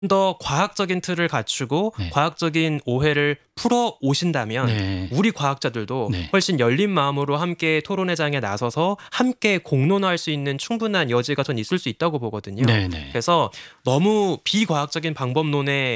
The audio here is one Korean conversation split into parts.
더 과학적인 틀을 갖추고 네. 과학적인 오해를 풀어 오신다면 네. 우리 과학자들도 네. 훨씬 열린 마음으로 함께 토론회장에 나서서 함께 공론화할 수 있는 충분한 여지가 전 있을 수 있다고 보거든요. 네네. 그래서 너무 비과학적인 방법론에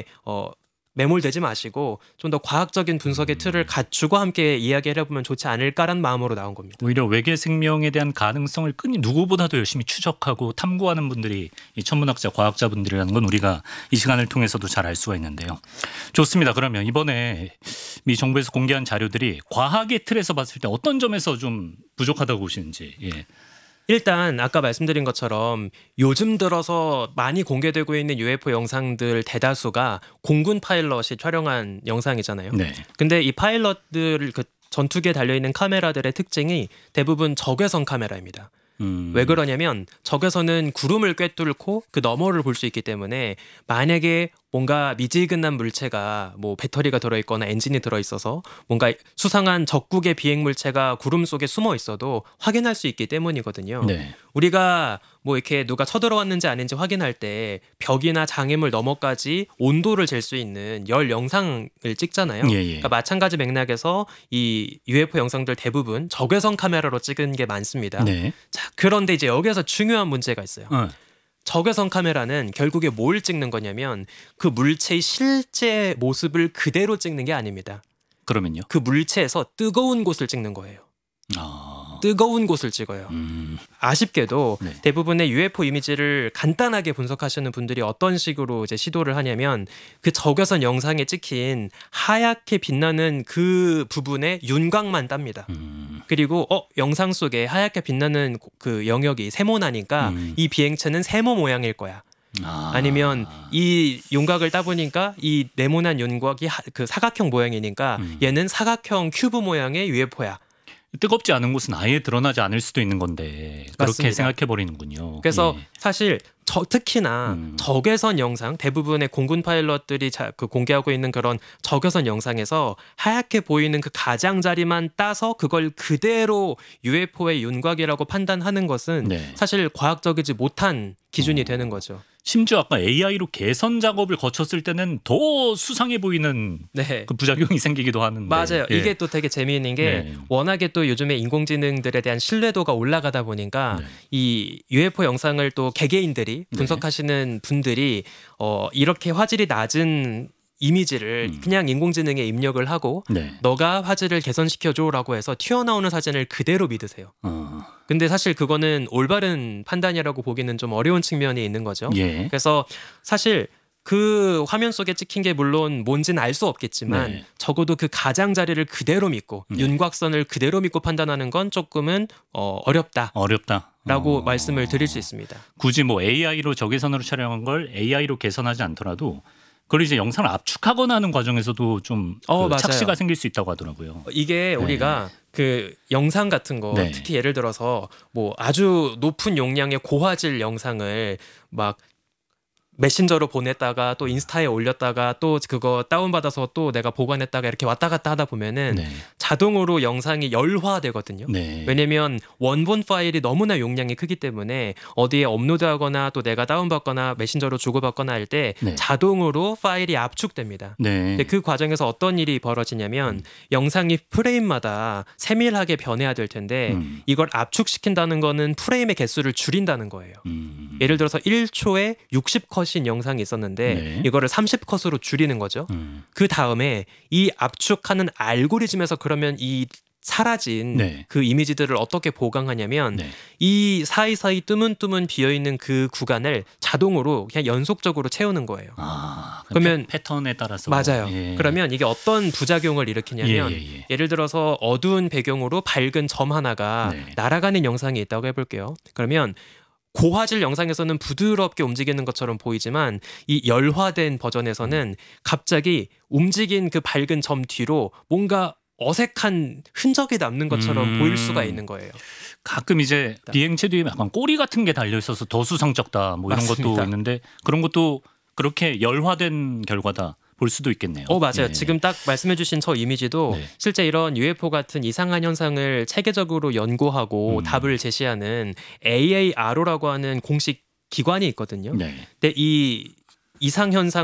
매몰되지 마시고 좀 더 과학적인 분석의 틀을 갖추고 함께 이야기를 해보면 좋지 않을까라는 마음으로 나온 겁니다. 오히려 외계 생명에 대한 가능성을 끈히 누구보다도 열심히 추적하고 탐구하는 분들이 이 천문학자, 과학자분들이라는 건 우리가 이 시간을 통해서도 잘 알 수가 있는데요. 좋습니다. 그러면 이번에 미 정부에서 공개한 자료들이 과학의 틀에서 봤을 때 어떤 점에서 좀 부족하다고 보시는지. 예. 일단 아까 말씀드린 것처럼 요즘 들어서 많이 공개되고 있는 UFO 영상들 대다수가 공군 파일럿이 촬영한 영상이잖아요. 네. 근데 이 파일럿들 그 전투기에 달려있는 카메라들의 특징이 대부분 적외선 카메라입니다. 왜 그러냐면 적외선은 구름을 꿰뚫고 그 너머를 볼 수 있기 때문에 만약에 뭔가 미지근한 물체가 뭐 배터리가 들어있거나 엔진이 들어있어서 뭔가 수상한 적국의 비행 물체가 구름 속에 숨어 있어도 확인할 수 있기 때문이거든요. 네. 우리가 뭐 이렇게 누가 쳐들어왔는지 아닌지 확인할 때 벽이나 장애물 너머까지 온도를 잴 수 있는 열 영상을 찍잖아요. 예, 예. 그러니까 마찬가지 맥락에서 이 UFO 영상들 대부분 적외선 카메라로 찍은 게 많습니다. 네. 자, 그런데 이제 여기서 중요한 문제가 있어요. 어. 적외선 카메라는 결국에 뭘 찍는 거냐면 그 물체의 실제 모습을 그대로 찍는 게 아닙니다. 그러면요. 그 물체에서 뜨거운 곳을 찍는 거예요. 아. 뜨거운 곳을 찍어요. 아쉽게도 네. 대부분의 UFO 이미지를 간단하게 분석하시는 분들이 어떤 식으로 이제 시도를 하냐면 그 적외선 영상에 찍힌 하얗게 빛나는 그 부분에 윤곽만 땁니다. 그리고 영상 속에 하얗게 빛나는 그 영역이 세모나니까 이 비행체는 세모 모양일 거야. 아니면 이 윤곽을 따보니까 이 네모난 윤곽이 그 사각형 모양이니까 얘는 사각형 큐브 모양의 UFO야. 뜨겁지 않은 곳은 아예 드러나지 않을 수도 있는 건데 그렇게 맞습니다. 생각해 버리는군요. 그래서 예. 사실 특히나 적외선 영상 대부분의 공군 파일럿들이 그 공개하고 있는 그런 적외선 영상에서 하얗게 보이는 그 가장자리만 따서 그걸 그대로 UFO의 윤곽이라고 판단하는 것은 네. 사실 과학적이지 못한 기준이 되는 거죠. 심지어 아까 AI로 개선 작업을 거쳤을 때는 더 수상해 보이는 네. 그 부작용이 생기기도 하는데. 맞아요. 예. 이게 또 되게 재미있는 게 네. 워낙에 또 요즘에 인공지능들에 대한 신뢰도가 올라가다 보니까 네. 이 UFO 영상을 또 개개인들이 분석하시는 분들이 이렇게 화질이 낮은 이미지를 그냥 인공지능에 입력을 하고 네. 너가 화질을 개선시켜줘라고 해서 튀어나오는 사진을 그대로 믿으세요. 근데 사실 그거는 올바른 판단이라고 보기는 좀 어려운 측면이 있는 거죠. 예. 그래서 사실 그 화면 속에 찍힌 게 물론 뭔지는 알 수 없겠지만 네. 적어도 그 가장자리를 그대로 믿고 윤곽선을 그대로 믿고 판단하는 건 조금은 어렵다라고 어렵다. 말씀을 드릴 수 있습니다. 굳이 뭐 AI로 적외선으로 촬영한 걸 AI로 개선하지 않더라도 그걸 이제 영상을 압축하거나 하는 과정에서도 좀 맞아요. 착시가 생길 수 있다고 하더라고요. 이게 우리가 그 영상 같은 거 네. 특히 예를 들어서 뭐 아주 높은 용량의 고화질 영상을 막 메신저로 보냈다가 또 인스타에 올렸다가 또 그거 다운받아서 또 내가 보관했다가 이렇게 왔다 갔다 하다 보면은 네. 자동으로 영상이 열화되거든요. 네. 왜냐면 원본 파일이 너무나 용량이 크기 때문에 어디에 업로드하거나 또 내가 다운받거나 메신저로 주고받거나 할 때 네. 자동으로 파일이 압축됩니다. 네. 근데 그 과정에서 어떤 일이 벌어지냐면 영상이 프레임마다 세밀하게 변해야 될 텐데 이걸 압축시킨다는 거는 프레임의 개수를 줄인다는 거예요. 예를 들어서 1초에 60컷인 영상이 있었는데 네. 이거를 30컷으로 줄이는 거죠. 그 다음에 이 압축하는 알고리즘에서 그러면 이 사라진 네. 그 이미지들을 어떻게 보강하냐면 네. 이 사이사이 뜨문뜨문 비어있는 그 구간을 자동으로 그냥 연속적으로 채우는 거예요. 그러면 패턴에 따라서 맞아요. 예. 그러면 이게 어떤 부작용을 일으키냐면 예. 예를 들어서 어두운 배경으로 밝은 점 하나가 네. 날아가는 영상이 있다고 해볼게요. 그러면 고화질 영상에서는 부드럽게 움직이는 것처럼 보이지만 이 열화된 버전에서는 갑자기 움직인 그 밝은 점 뒤로 뭔가 어색한 흔적이 남는 것처럼 보일 수가 있는 거예요. 가끔 이제 비행체 뒤에 약간 꼬리 같은 게 달려 있어서 더 수상쩍다 뭐 이런 맞습니다. 것도 있는데 그런 것도 그렇게 열화된 결과다 볼 수도 있겠네요. 맞아요. 예. 지금 딱 말씀해주신 저 이미지도 네. 실제 이런 UFO 같은 이상한 현상을 체계적으로 연구하고 답을 제시하는 AARO라고 하는 공식 기관이 있거든요. 네. 근데 이 이상 현상